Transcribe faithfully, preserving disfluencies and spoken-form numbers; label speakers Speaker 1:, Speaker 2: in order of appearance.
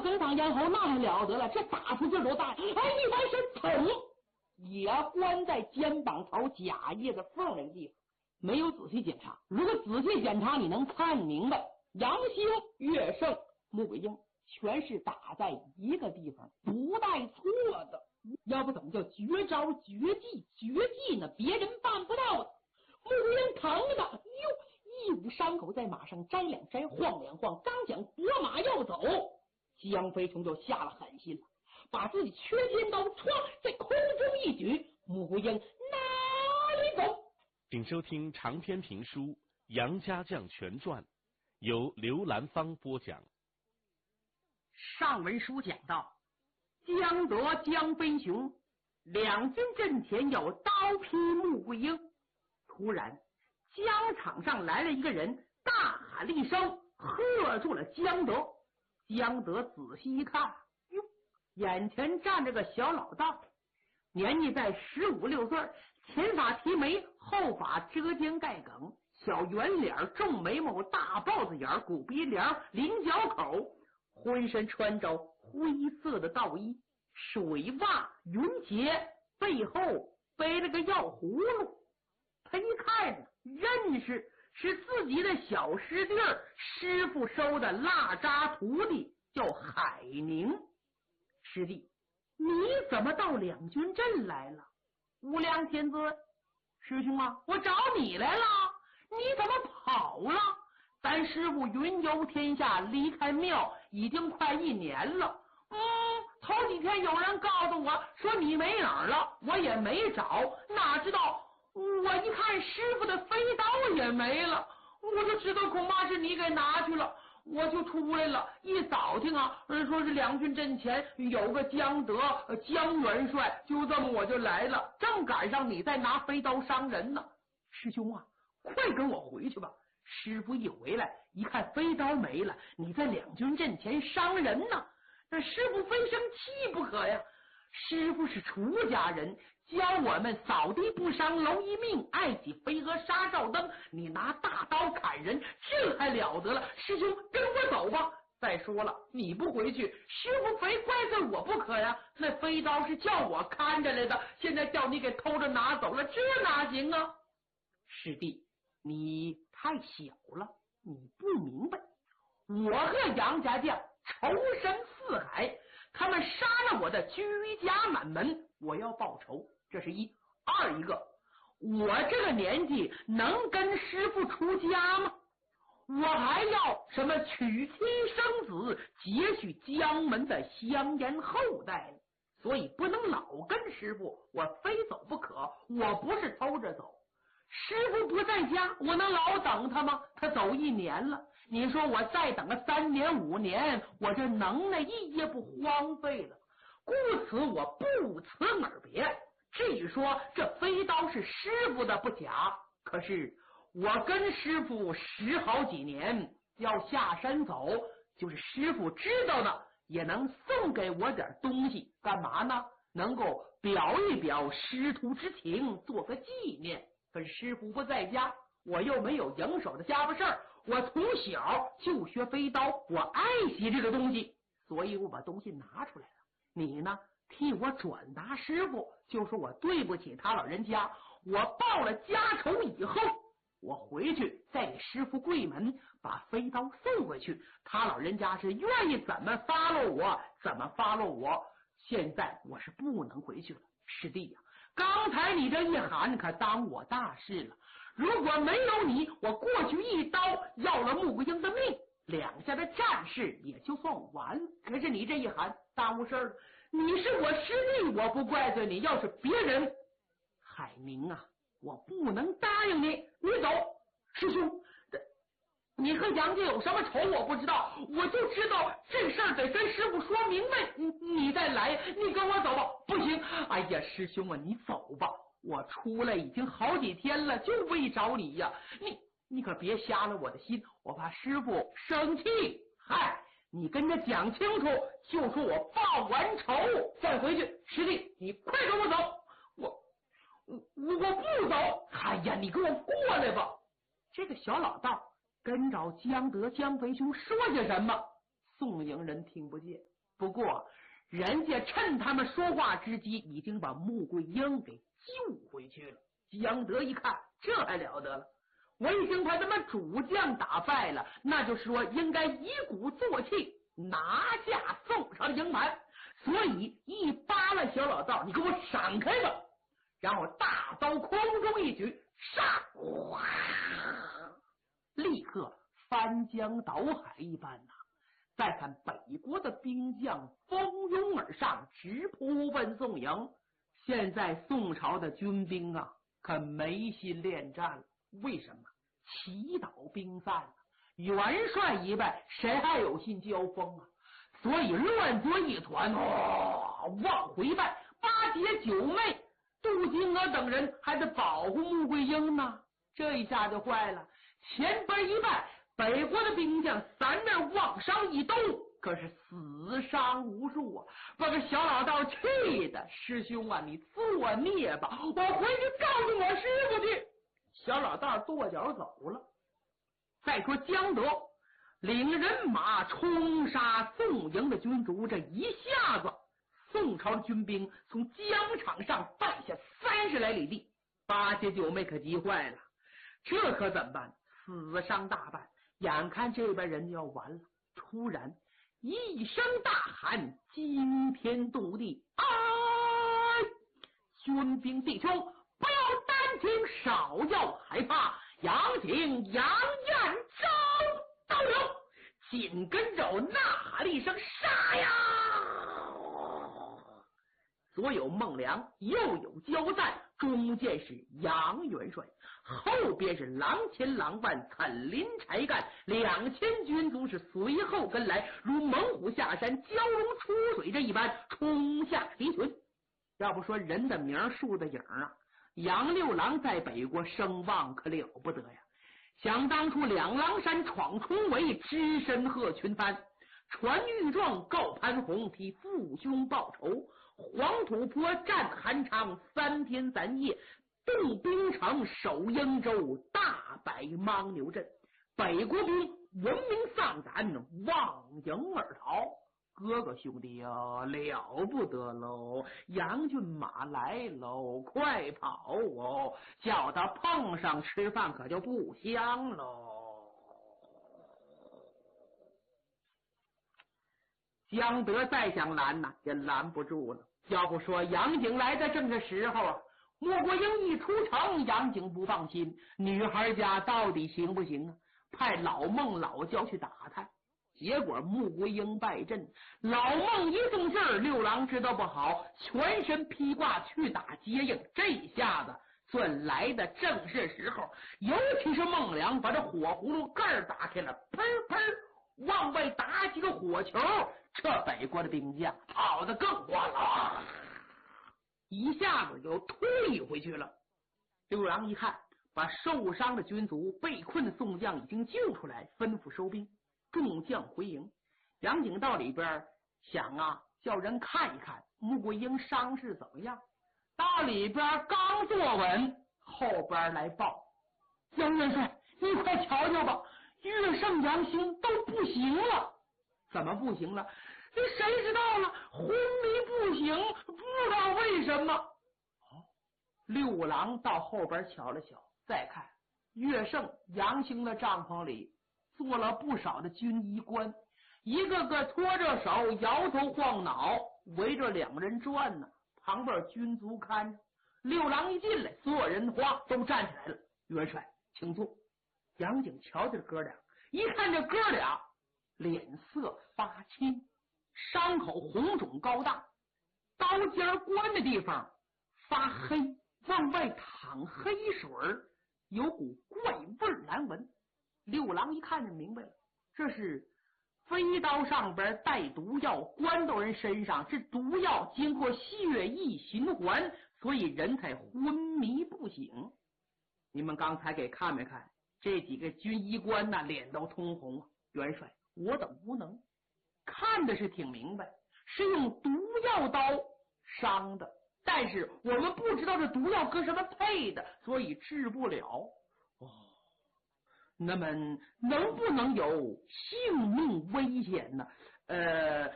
Speaker 1: 横淌咽喉，那还了得了，这打出劲多大！哎，一翻身，捅也关在肩膀槽甲叶的缝那个地方，没有仔细检查。如果仔细检查，你能看明白，杨兴、岳胜、穆桂英全是打在一个地方，不带错的。要不怎么叫绝招、绝技、绝技呢？别人办不到的。穆桂英疼的，哟，一捂伤口，在马上摘两摘，晃两晃，刚想拨马要走，江飞琼就下了狠心了，把自己缺尖刀唰在空中一举，穆桂英哪里走？
Speaker 2: 请收听长篇评书《杨家将全传》，由刘兰芳播讲。
Speaker 1: 上文书讲到，江德、江飞雄两军阵前要刀劈穆桂英，突然疆场上来了一个人，大喊了一声，喝住了江德。江德仔细一看，哟，眼前站着个小老道，年纪在十五六岁，前发提眉，后发遮肩盖梗，小圆脸，重眉毛，大豹子眼，鼓鼻梁，菱角口，浑身穿着灰色的道衣，水袜云结，背后背了个药葫芦。他一看认识是自己的小师弟儿，师傅收的蜡扎徒弟，叫海宁。师弟，你怎么到两军阵来了？无量天尊，师兄啊，我找你来了，你怎么跑了？咱师傅云游天下，离开庙已经快一年了。嗯，头几天有人告诉我说你没哪儿了，我也没找，哪知道我一看师傅的飞刀也没了，我就知道恐怕是你给拿去了，我就出来了。一早听啊，说是两军阵前有个江德江元帅，就这么我就来了，正赶上你在拿飞刀伤人呢。师兄啊，快跟我回去吧。师傅一回来一看飞刀没了，你在两军阵前伤人呢，那师傅非生气不可呀。师傅是出家人，教我们扫地不伤蝼蚁命，爱惜飞蛾杀照灯，你拿大刀砍人，这还了得了？师兄跟我走吧。再说了，你不回去，师傅非怪罪我不可呀。那飞刀是叫我看着来的，现在叫你给偷着拿走了，这哪行啊？师弟，你太小了，你不明白，我和杨家将仇深似海，他们杀了我的居家满门，我要报仇，这是一。二一个，我这个年纪能跟师傅出家吗？我还要什么娶妻生子，结许江门的香烟后代，所以不能老跟师傅，我非走不可。我不是偷着走，师傅不在家，我能老等他吗？他走一年了，你说我再等个三年五年，我这能耐一夜不荒废了。故此我不辞而别。至于说这飞刀是师傅的不假，可是我跟师傅十好几年，要下山走，就是师傅知道呢，也能送给我点东西，干嘛呢？能够表一表师徒之情，做个纪念。可是师傅不在家，我又没有营手的家伙事儿，我从小就学飞刀，我爱惜这个东西，所以我把东西拿出来了。你呢，替我转达师傅，就说我对不起他老人家，我报了家仇以后，我回去再给师傅跪门，把飞刀送回去，他老人家是愿意怎么发落我怎么发落我。现在我是不能回去了。师弟呀、啊，刚才你这一喊可当我大事了，如果没有你，我过去一刀要了穆桂英的命，两下的战事也就算完了。可是你这一喊耽误事儿了，你是我师弟，我不怪罪你，要是别人，海宁啊，我不能答应你，你走。师兄，你和杨家有什么仇我不知道，我就知道这事儿得跟师傅说明白，你你再来，你跟我走吧。不行，哎呀，师兄啊，你走吧，我出来已经好几天了，就为找你呀，你你可别瞎了我的心，我怕师傅生气。嗨，你跟他讲清楚，就说我报完仇再回去。师弟，你快跟我走。我我我不走。哎呀，你跟我过来吧。这个小老道跟着江德江飞兄说些什么， 宋营人听不见，不过人家趁他们说话之机，已经把穆桂英给救回去了。江德一看，这还了得了，我已经把他们主将打败了，那就是说应该一鼓作气拿下宋朝的营盘，所以一扒拉小老道，你给我闪开吧，然后大刀空中一举，杀！哇！立刻翻江倒海一般呐、啊！再看北国的兵将蜂拥而上，直扑奔宋营。现在宋朝的军兵啊，可没心恋战了。为什么？祈祷兵散了，元帅一败，谁还有心交锋啊？所以乱作一团，哦，往回败。八姐、九妹、杜金娥等人还得保护穆桂英呢，这一下就坏了。前边一败，北国的兵将三面往上一兜，可是死伤无数啊！把个小老道气的，师兄啊，你作孽吧！我回去告诉我师傅去。小老道跺脚走了。再说江德领人马冲杀宋营的军卒，这一下子，宋朝的军兵从疆场上败下三十来里地。八姐九妹可急坏了，这可怎么办？死伤大半，眼看这边人就要完了。突然一声大喊，惊天动地！哎！军兵弟兄，不要担惊，少要害怕，杨景、杨艳、张道友，紧跟着呐喊了一声：杀呀！左有孟良，右有焦赞，中间是杨元帅，后边是郎前郎万、岑林、柴干，两千军卒是随后跟来，如猛虎下山、蛟龙出水这一般冲下敌群。要不说人的名树的影啊，杨六郎在北国声望可了不得呀！想当初两狼山闯重围，只身贺群藩，传御状告潘洪，替父兄报仇。黄土坡战韩昌，三天三夜渡冰城，守英州，大败牦牛镇。北国兵闻名丧胆，望营而逃。哥哥兄弟啊，了不得喽！杨骏马来喽，快跑哦！叫他碰上吃饭可就不香喽。江德再想拦呐，也拦不住了。要不说杨景来的正是时候啊！穆桂英一出城，杨景不放心，女孩家到底行不行啊？派老孟、老焦去打探。结果穆桂英败阵，老孟一动劲儿，六郎知道不好，全身披挂去打接应。这下子算来的正是时候，尤其是孟良把这火葫芦盖打开了，喷喷往外打几个火球，这北国的兵将跑得更欢了，一下子就退回去了。六郎一看，把受伤的军卒、被困的宋将已经救出来，吩咐收兵，众将回营。杨景到里边想啊，叫人看一看穆桂英伤势怎么样。到里边刚坐稳，后边来报：杨元帅，你快瞧瞧吧，岳胜、杨兴都不行了。怎么不行了？这谁知道了？昏迷不醒，不知道为什么。哦，六郎到后边瞧了瞧，再看岳胜、杨兴的帐篷里坐了不少的军医官，一个个拖着手，摇头晃脑，围着两人转呢。旁边军卒看着。六郎一进来，所有人哗都站起来了。元帅，请坐。杨景瞧见哥俩，一看这哥俩脸色发青，伤口红肿高大，刀尖关的地方发黑，往外淌黑水，有股怪味难闻。六郎一看就明白了，这是飞刀上边带毒药，关到人身上，这毒药经过血液循环，所以人才昏迷不醒。你们刚才给看没看？这几个军医官呐，脸都通红啊！元帅，我等无能，看的是挺明白，是用毒药刀伤的，但是我们不知道这毒药跟什么配的，所以治不了。哦， 那么能不能有性命危险呢？呃，